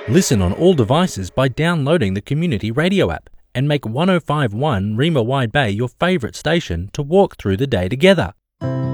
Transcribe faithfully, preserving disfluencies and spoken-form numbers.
Listen on all devices by downloading the Community Radio app and make one oh five point one Rima Wide Bay your favourite station to walk through the day together.